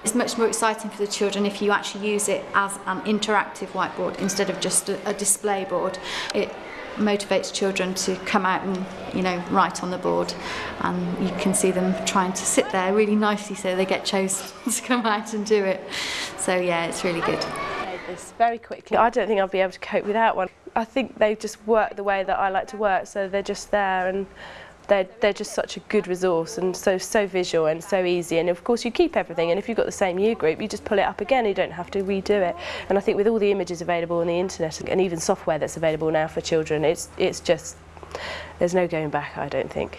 It's much more exciting for the children if you actually use it as an interactive whiteboard instead of just a display board. It motivates children to come out and, you know, write on the board, and you can see them trying to sit there really nicely so they get chosen to come out and do it. So yeah, it's really good. This very quickly. I don't think I'll be able to cope without one. I think they just work the way that I like to work, so they're just there, and they're just such a good resource, and so visual and so easy. And of course you keep everything, and if you've got the same year group, you just pull it up again, you don't have to redo it. And I think with all the images available on the internet and even software that's available now for children, it's just, there's no going back, I don't think.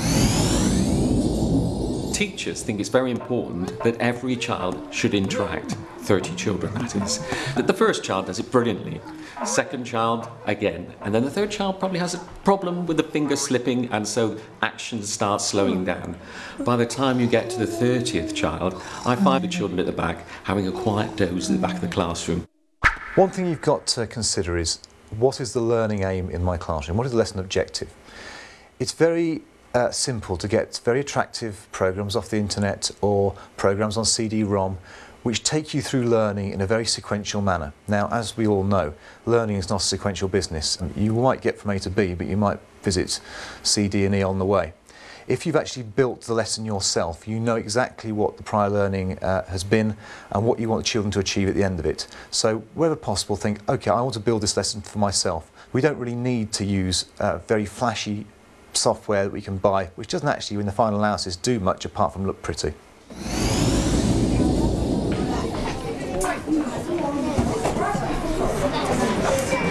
Teachers think it's very important that every child should interact, 30 children that is. The first child does it brilliantly, second child again, and then the third child probably has a problem with the finger slipping, and so action starts slowing down. By the time you get to the 30th child, I find the children at the back having a quiet doze at the back of the classroom. One thing you've got to consider is, what is the learning aim in my classroom? What is the lesson objective? It's very simple to get very attractive programs off the internet or programs on CD-ROM which take you through learning in a very sequential manner. Now, as we all know, learning is not a sequential business. You might get from A to B, but you might visit C, D and E on the way. If you've actually built the lesson yourself, you know exactly what the prior learning has been and what you want the children to achieve at the end of it. So wherever possible, think, okay, I want to build this lesson for myself. We don't really need to use very flashy software that we can buy, which doesn't actually, in the final analysis, do much apart from look pretty.